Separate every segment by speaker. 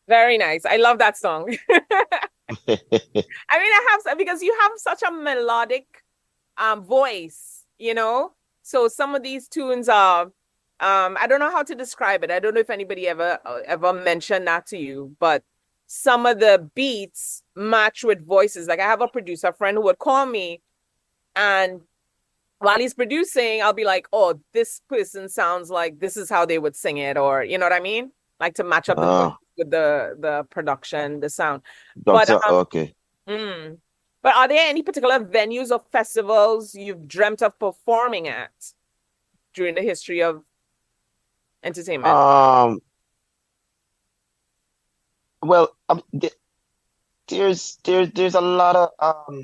Speaker 1: Very nice. I love that song. I mean, I have because you have such a melodic voice, you know? So some of these tunes are I don't know how to describe it. I don't know if anybody ever mentioned that to you, but some of the beats match with voices. Like I have a producer friend who would call me and while he's producing, I'll be like, "Oh, this person sounds like this is how they would sing it," or you know what I mean? Like to match up the voice
Speaker 2: Ah,
Speaker 1: with the production, the sound. But
Speaker 2: doctor, okay.
Speaker 1: mm, but are there any particular venues or festivals you've dreamt of performing at during the history of entertainment?
Speaker 2: Um, well, there's a lot of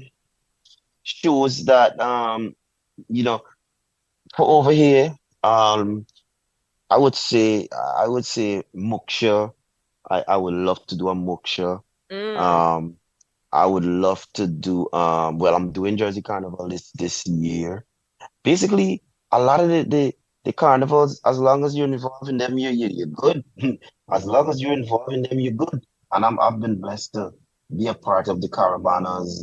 Speaker 2: shows that you know for over here. Um, I would say Moksha. I would love to do a Moksha.
Speaker 1: Mm,
Speaker 2: Um, I would love to do well, I'm doing Jersey Carnival this year. Basically, a lot of the carnivals, as long as you're involved in them, you're good. As long as you're involved in them, you're good. And I've been blessed to be a part of the Caravanas,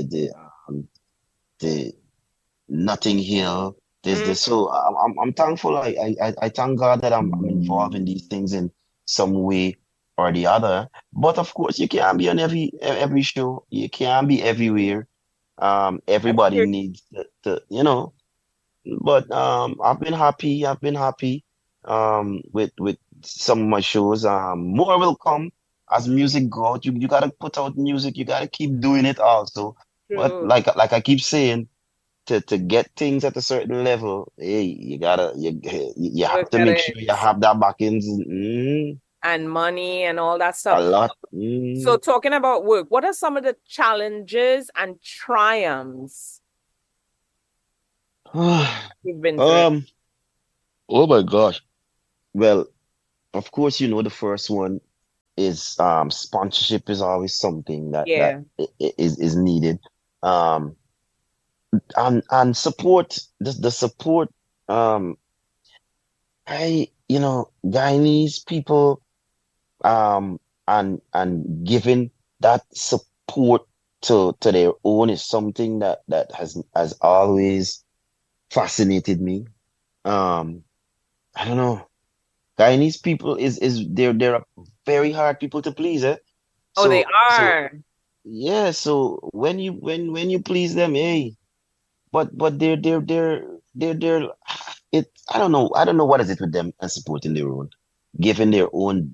Speaker 2: the Notting Hill. There's this,
Speaker 1: mm,
Speaker 2: so I'm thankful. I thank God that I'm involved in these things in some way or the other. But of course, you can't be on every show. You can't be everywhere.
Speaker 1: that's
Speaker 2: Everybody
Speaker 1: true.
Speaker 2: needs to. But I've been happy. I've been happy with some of my shows. More will come as music grows. You gotta put out music. You gotta keep doing it also. But
Speaker 1: True.
Speaker 2: like I keep saying, to get things at a certain level, hey, you have
Speaker 1: Work
Speaker 2: to
Speaker 1: at
Speaker 2: make sure
Speaker 1: it
Speaker 2: you have that backings
Speaker 1: and money and all that
Speaker 2: a
Speaker 1: stuff.
Speaker 2: lot.
Speaker 1: So talking about work, what are some of the challenges and triumphs you've been through?
Speaker 2: Um, oh my gosh. Well, of course, the first one is sponsorship is always something that
Speaker 1: Yeah.
Speaker 2: is needed. Um, and support the support. Um, Guyanese people and giving that support to their own is something that has always fascinated me. Um, I don't know. Guyanese people is they're a very hard people to please, eh?
Speaker 1: Oh, they
Speaker 2: So
Speaker 1: are.
Speaker 2: yeah, so when you please them, hey, but they're it I don't know what is it with them and supporting their own, giving their own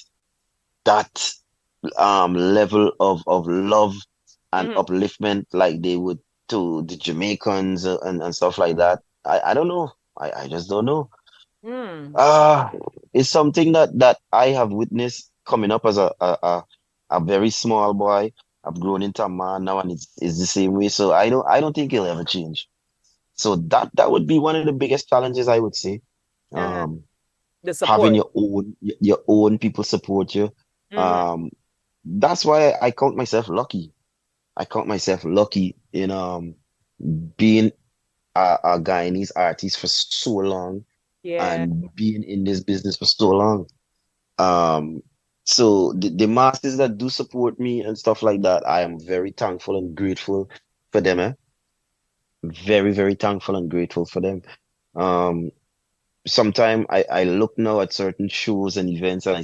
Speaker 2: that level of love and
Speaker 1: Mhm.
Speaker 2: upliftment like they would to the Jamaicans and stuff like that. I don't know. I just don't know.
Speaker 1: Mm.
Speaker 2: Uh it's something that I have witnessed coming up as a very small boy. I've grown into a man now and it's the same way. So I don't think it'll ever change. So that would be one of the biggest challenges I would say.
Speaker 1: Uh-huh.
Speaker 2: Um
Speaker 1: The
Speaker 2: Having
Speaker 1: support.
Speaker 2: your own people support you.
Speaker 1: Hmm.
Speaker 2: Um that's why I count myself lucky. I count myself lucky in being a Guyanese artist for so long
Speaker 1: Yeah.
Speaker 2: and being in this business for so long. Um, so the masters that do support me and stuff like that, I am very thankful and grateful for them, eh? Very, very thankful and grateful for them. Um, Sometimes I look now at certain shows and events and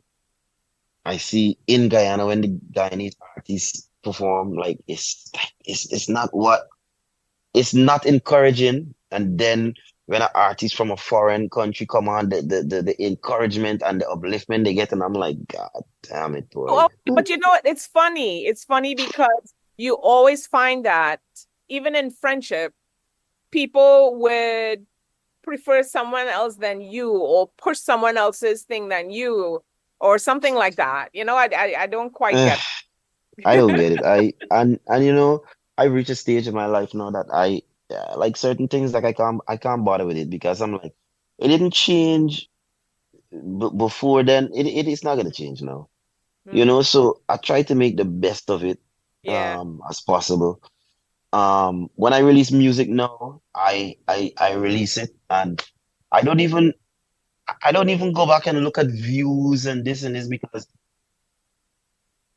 Speaker 2: I see in Guyana when the Guyanese artists perform, like it's not what it's not encouraging. And then when an artist from a foreign country come on, the encouragement and the upliftment they get, and I'm like, God damn it, boy.
Speaker 1: Oh, but you know what? It's funny. It's funny because you always find that even in friendship, people would prefer someone else than you or push someone else's thing than you or something like that. I don't quite
Speaker 2: Eh,
Speaker 1: get
Speaker 2: I don't
Speaker 1: it.
Speaker 2: get it. And I reach a stage in my life now that I like certain things like I can't bother with it because I'm like it didn't change before then. It is not gonna change now.
Speaker 1: Mm,
Speaker 2: So I try to make the best of it
Speaker 1: yeah.
Speaker 2: as possible. When I release music now, I release it and I don't even I don't even go back and look at views and this because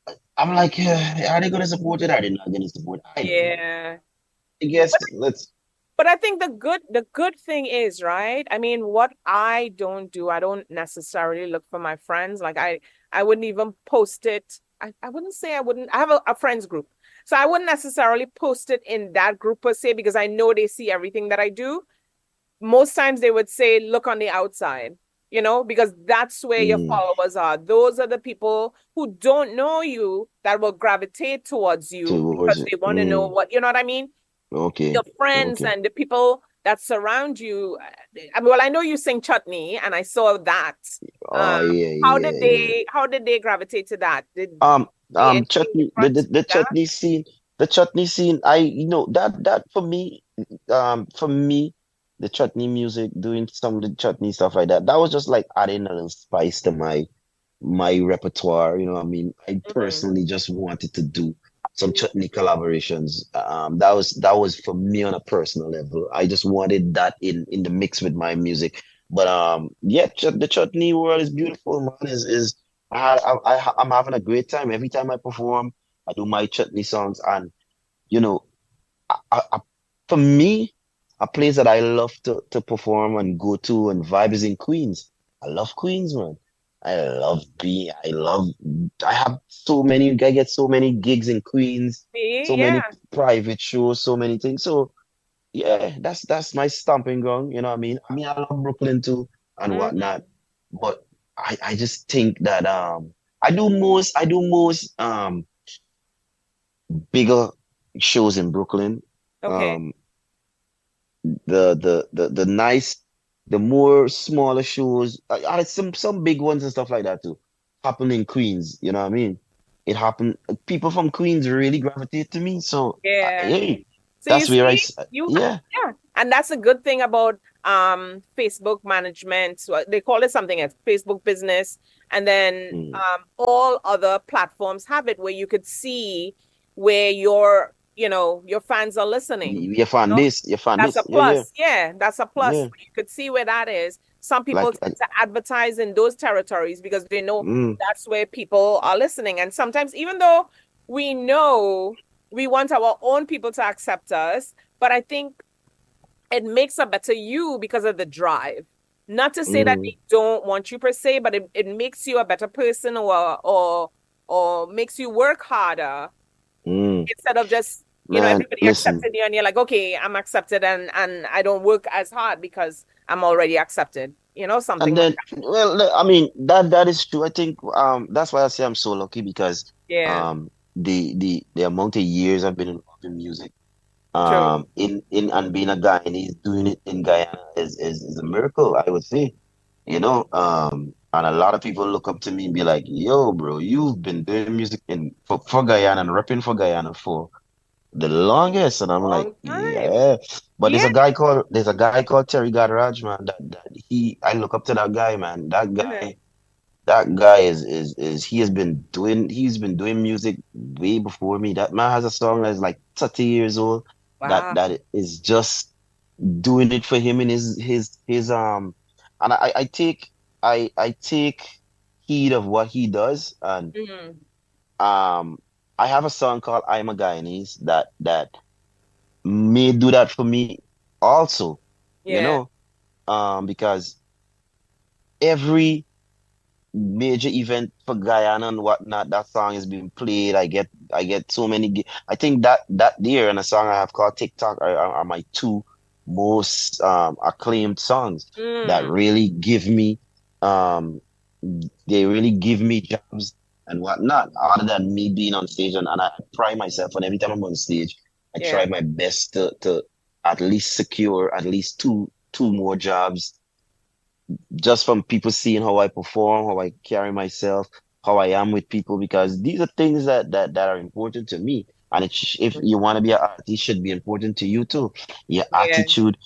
Speaker 2: I'm like, are they gonna support it? Are they not gonna support it? I don't know.
Speaker 1: Yeah.
Speaker 2: I guess let's.
Speaker 1: But I think the good thing is, right? I mean, what I don't do, I don't necessarily look for my friends. Like I wouldn't even post it. I wouldn't say I wouldn't. I have a friends group. So I wouldn't necessarily post it in that group per se because I know they see everything that I do. Most times they would say, look on the outside, because that's where your
Speaker 2: Mm,
Speaker 1: followers are. Those are the people who don't know you that will gravitate towards you
Speaker 2: towards
Speaker 1: because
Speaker 2: it.
Speaker 1: they want to know what, you know what I mean?
Speaker 2: Okay,
Speaker 1: Your friends
Speaker 2: okay.
Speaker 1: and the people that surround you. I mean, well, I know you sing chutney, and I saw that.
Speaker 2: Oh yeah,
Speaker 1: How did
Speaker 2: yeah, yeah.
Speaker 1: they gravitate to that? Did they engage in
Speaker 2: Chutney,
Speaker 1: front
Speaker 2: the
Speaker 1: with that?
Speaker 2: chutney scene. That for me, the chutney music, doing some of the chutney stuff like that. That was just like adding a little spice to my repertoire. You know, what I mean, I
Speaker 1: Mhm.
Speaker 2: personally just wanted to do some chutney collaborations. That was for me on a personal level. I just wanted that in the mix with my music. But yeah, the chutney world is beautiful, man. Is I'm having a great time every time I perform. I do my chutney songs, and you know, for me, a place that I love to perform and go to and vibe is in Queens. I love Queens, man. I have so many, I get so many gigs in Queens,
Speaker 1: See,
Speaker 2: so many
Speaker 1: yeah.
Speaker 2: private shows, so many things. So yeah, that's my stomping ground, you know what I mean? I mean, I love Brooklyn too and
Speaker 1: Mhm.
Speaker 2: whatnot, but I just think that I do most bigger shows in Brooklyn.
Speaker 1: Okay.
Speaker 2: Um the nice, the more smaller shows, some big ones and stuff like that too happen in Queens, you know what I mean? It happened, people from Queens really gravitate to me, so
Speaker 1: Yeah.
Speaker 2: hey,
Speaker 1: So you
Speaker 2: that's where
Speaker 1: see,
Speaker 2: yeah.
Speaker 1: yeah, and that's a good thing about Facebook management. So they call it something as Facebook business, and then
Speaker 2: Mm.
Speaker 1: all other platforms have it where you could see where your fans are listening.
Speaker 2: You found this, you found
Speaker 1: That's a
Speaker 2: this, yeah, yeah,
Speaker 1: plus. Yeah, that's a plus.
Speaker 2: yeah,
Speaker 1: You could see where that is. Some people
Speaker 2: like
Speaker 1: tend to advertise in those territories because they know
Speaker 2: mm,
Speaker 1: that's where people are listening. And sometimes, even though we know we want our own people to accept us, but I think it makes a better you because of the drive. Not to say that
Speaker 2: mm,
Speaker 1: they don't want you per se, but it makes you a better person or makes you work harder
Speaker 2: mm.
Speaker 1: instead of just
Speaker 2: Man,
Speaker 1: everybody
Speaker 2: listen.
Speaker 1: accepted you and you're like, okay, I'm accepted and I don't work as hard because I'm already accepted, something
Speaker 2: And
Speaker 1: like
Speaker 2: then,
Speaker 1: that.
Speaker 2: well, I mean, that is true. I think that's why I say I'm so lucky, because
Speaker 1: Yeah,
Speaker 2: the amount of years I've been involved in music,
Speaker 1: true.
Speaker 2: in and being a guy and he's doing it in Guyana is a miracle, I would say. And a lot of people look up to me and be like, yo, bro, you've been doing music for Guyana and rapping for Guyana for the longest. And I'm like,
Speaker 1: Long time.
Speaker 2: yeah. But
Speaker 1: Yeah.
Speaker 2: there's a guy called Terry Godraj, man, that I look up to that guy, man. That guy is he's been doing music way before me. That man has a song that's like 30 years old, that
Speaker 1: Wow.
Speaker 2: that is just doing it for him, and his and I take heed of what he does. And
Speaker 1: Mhm.
Speaker 2: um I have a song called I'm a Guyanese that may do that for me also, you
Speaker 1: Yeah.
Speaker 2: know, because every major event for Guyana and whatnot, that song is being played. I get so many. I think that year and a song I have called TikTok are my two most acclaimed songs that
Speaker 1: Mm.
Speaker 2: really give me um they really give me jobs and whatnot. Other than me being on stage, and I pride myself on every time I'm on stage, I try
Speaker 1: Yeah.
Speaker 2: my best to at least secure at least two more jobs, just from people seeing how I perform, how I carry myself, how I am with people, because these are things that are important to me. And if you want to be an artist, it should be important to you too. Your
Speaker 1: Yeah.
Speaker 2: attitude,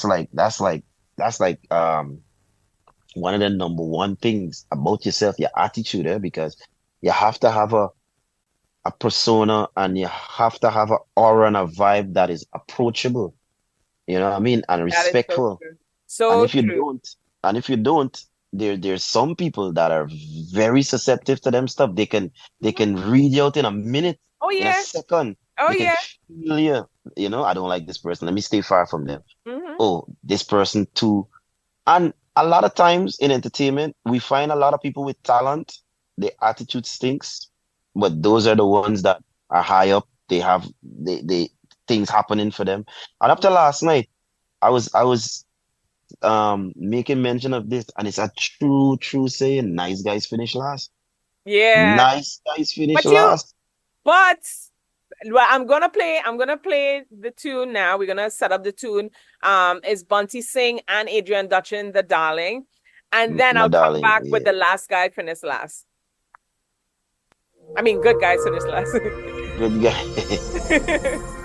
Speaker 2: that's like one of the number one things about yourself, your attitude, because you have to have a persona, and you have to have an aura and a vibe that is approachable, you know what I mean, and
Speaker 1: That is so
Speaker 2: respectful.
Speaker 1: true.
Speaker 2: And
Speaker 1: So
Speaker 2: if you
Speaker 1: true.
Speaker 2: don't, and if you don't, there's some people that are very susceptible to them stuff. They can read you out in a minute,
Speaker 1: Oh
Speaker 2: in a
Speaker 1: yeah.
Speaker 2: second.
Speaker 1: Oh
Speaker 2: They can
Speaker 1: yeah.
Speaker 2: feel you. I don't like this person. Let me stay far from them.
Speaker 1: Mm-hmm.
Speaker 2: Oh, this person too. And a lot of times in entertainment, we find a lot of people with talent. Their attitude stinks, but those are the ones that are high up. They things happening for them. And after last night, I was making mention of this, and it's a true saying. Nice guys finish last.
Speaker 1: Yeah.
Speaker 2: Nice guys finish
Speaker 1: But you
Speaker 2: last.
Speaker 1: but well, I'm gonna play the tune now. We're gonna set up the tune. Is Bunty Singh and Adrian Dutchin the darling. And then
Speaker 2: My
Speaker 1: I'll come
Speaker 2: darling.
Speaker 1: back with
Speaker 2: Yeah.
Speaker 1: the last guy finish last. I mean good guys finish last.
Speaker 2: Good guy.